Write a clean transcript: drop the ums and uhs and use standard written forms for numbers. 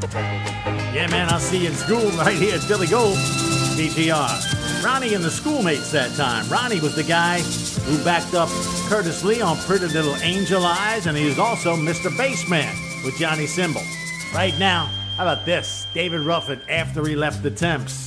Yeah, man, I'll see you in school right here at Billy Gold. PTR. Ronnie and the Schoolmates that time. Ronnie was the guy who backed up Curtis Lee on Pretty Little Angel Eyes, and he was also Mr. Bassman with Johnny Cymbal. Right now, how about this? David Ruffin after he left the Temps.